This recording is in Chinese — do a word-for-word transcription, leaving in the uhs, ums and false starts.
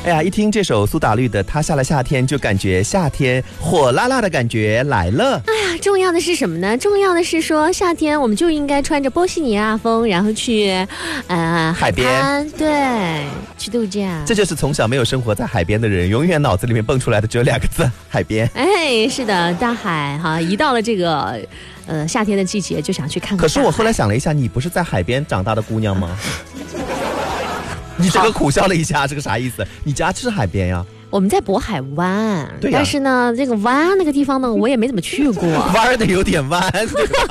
哎呀，一听这首苏打绿的《他下了夏天》，就感觉夏天火辣辣的感觉来了。 哎呀，重要的是什么呢？重要的是说夏天我们就应该穿着波西尼亚风，然后去呃海边， 对，去度假。 这就是从小没有生活在海边的人，永远脑子里面蹦出来的只有两个字：海边。 哎，是的，大海哈，一到了这个呃夏天的季节，就想去看看。 可是我后来想了一下，你不是在海边长大的姑娘吗？你这个苦笑了一下，这个啥意思？你家是海边呀？ 我们在渤海湾， 对呀， 但是呢，这个湾那个地方呢，我也没怎么去过， 弯的有点弯，对吧？